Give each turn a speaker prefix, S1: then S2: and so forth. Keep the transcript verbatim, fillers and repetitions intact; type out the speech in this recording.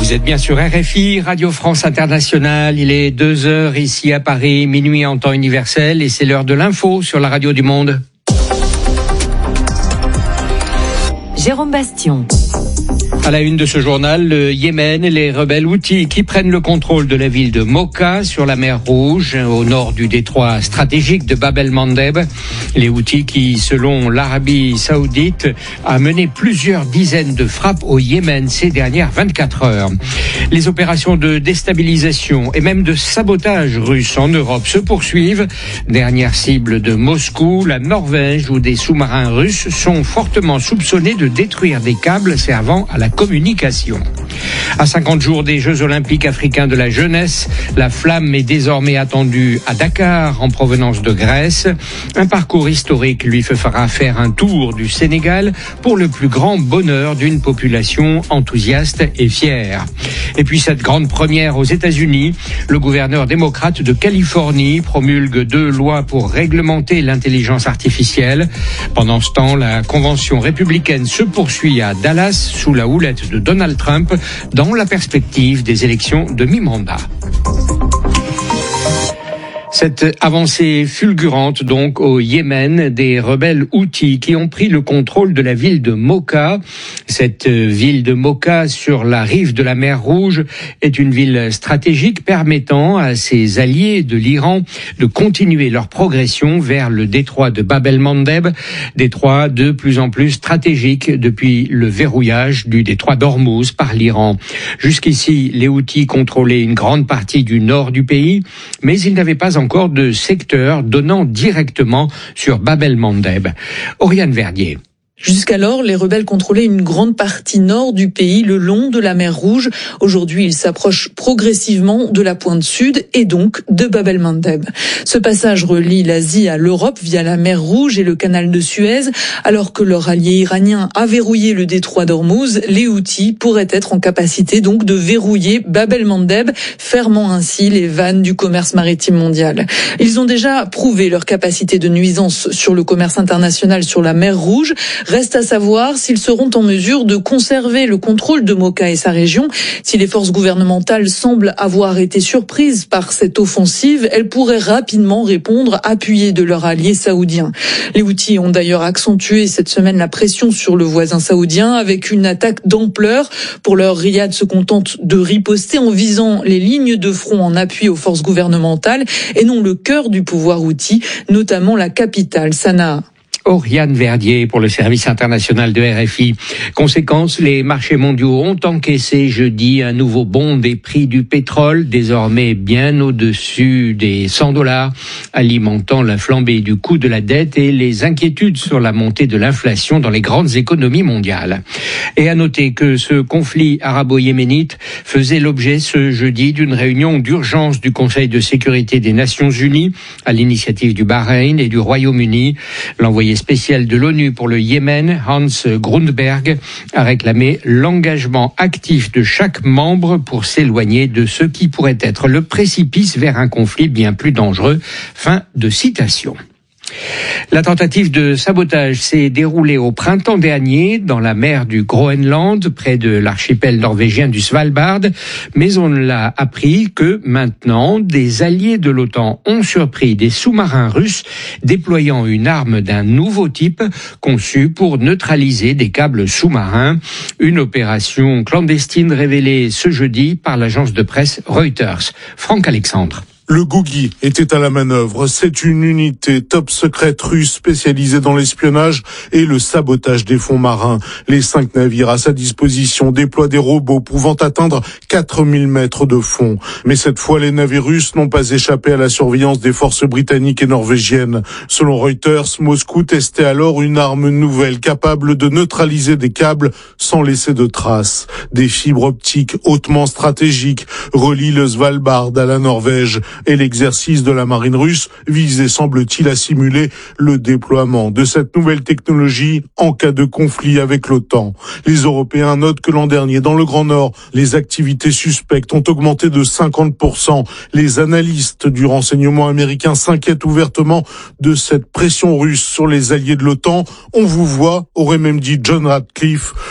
S1: Vous êtes bien sur R F I, Radio France Internationale. Il est deux heures ici à Paris, minuit en temps universel, et c'est l'heure de l'info sur la radio du monde.
S2: Jérôme Bastion.
S1: À la une de ce journal, le Yémen et les rebelles houthis qui prennent le contrôle de la ville de Mocha sur la mer Rouge, au nord du détroit stratégique de Bab el-Mandeb. Les houthis qui, selon l'Arabie saoudite, a mené plusieurs dizaines de frappes au Yémen ces dernières vingt-quatre heures. Les opérations de déstabilisation et même de sabotage russe en Europe se poursuivent. Dernière cible de Moscou, la Norvège, où des sous-marins russes sont fortement soupçonnés de détruire des câbles servant à la communication. À cinquante jours des Jeux Olympiques africains de la jeunesse, la flamme est désormais attendue à Dakar, en provenance de Grèce. Un parcours historique lui fera faire un tour du Sénégal pour le plus grand bonheur d'une population enthousiaste et fière. Et puis cette grande première aux États-Unis, le gouverneur démocrate de Californie promulgue deux lois pour réglementer l'intelligence artificielle. Pendant ce temps, la convention républicaine se poursuit à Dallas sous la houlette de Donald Trump dans la perspective des élections de mi-mandat. Cette avancée fulgurante donc au Yémen des rebelles houthis qui ont pris le contrôle de la ville de Mocha. Cette ville de Mocha sur la rive de la mer Rouge est une ville stratégique permettant à ses alliés de l'Iran de continuer leur progression vers le détroit de Bab el-Mandeb, détroit de plus en plus stratégique depuis le verrouillage du détroit d'Ormuz par l'Iran. Jusqu'ici, les houthis contrôlaient une grande partie du nord du pays, mais ils n'avaient pas encore encore de secteurs donnant directement sur Bab el-Mandeb. Oriane Verdier.
S3: Jusqu'alors, les rebelles contrôlaient une grande partie nord du pays, le long de la mer Rouge. Aujourd'hui, ils s'approchent progressivement de la pointe sud et donc de Bab el-Mandeb. Ce passage relie l'Asie à l'Europe via la mer Rouge et le canal de Suez. Alors que leur allié iranien a verrouillé le détroit d'Ormuz, les Houthis pourraient être en capacité donc de verrouiller Bab el-Mandeb, fermant ainsi les vannes du commerce maritime mondial. Ils ont déjà prouvé leur capacité de nuisance sur le commerce international sur la mer Rouge. Reste à savoir s'ils seront en mesure de conserver le contrôle de Mocha et sa région. Si les forces gouvernementales semblent avoir été surprises par cette offensive, elles pourraient rapidement répondre appuyées de leurs alliés saoudiens. Les Houthis ont d'ailleurs accentué cette semaine la pression sur le voisin saoudien avec une attaque d'ampleur. Pour l'heure, Riyad se contente de riposter en visant les lignes de front en appui aux forces gouvernementales et non le cœur du pouvoir houthi, notamment la capitale, Sanaa.
S1: Oriane Verdier pour le service international de R F I. Conséquence, les marchés mondiaux ont encaissé jeudi un nouveau bond des prix du pétrole, désormais bien au-dessus des cent dollars, alimentant la flambée du coût de la dette et les inquiétudes sur la montée de l'inflation dans les grandes économies mondiales. Et à noter que ce conflit arabo-yéménite faisait l'objet ce jeudi d'une réunion d'urgence du Conseil de sécurité des Nations Unies à l'initiative du Bahreïn et du Royaume-Uni. L'envoyé spécial de l'ONU pour le Yémen, Hans Grundberg, a réclamé l'engagement actif de chaque membre pour s'éloigner de ce qui pourrait être le précipice vers un conflit bien plus dangereux. Fin de citation. La tentative de sabotage s'est déroulée au printemps dernier dans la mer du Groenland, près de l'archipel norvégien du Svalbard, mais on l'a appris que maintenant, des alliés de l'OTAN ont surpris des sous-marins russes déployant une arme d'un nouveau type conçue pour neutraliser des câbles sous-marins. Une opération clandestine révélée ce jeudi par l'agence de presse Reuters. Franck Alexandre.
S4: Le Gougi était à la manœuvre. C'est une unité top secrète russe spécialisée dans l'espionnage et le sabotage des fonds marins. Les cinq navires à sa disposition déploient des robots pouvant atteindre quatre mille mètres de fond. Mais cette fois, les navires russes n'ont pas échappé à la surveillance des forces britanniques et norvégiennes. Selon Reuters, Moscou testait alors une arme nouvelle capable de neutraliser des câbles sans laisser de traces. Des fibres optiques hautement stratégiques relient le Svalbard à la Norvège. Et l'exercice de la marine russe visait, semble-t-il, à simuler le déploiement de cette nouvelle technologie en cas de conflit avec l'OTAN. Les Européens notent que l'an dernier, dans le Grand Nord, les activités suspectes ont augmenté de cinquante pour cent. Les analystes du renseignement américain s'inquiètent ouvertement de cette pression russe sur les alliés de l'OTAN. On vous voit, aurait même dit John Ratcliffe.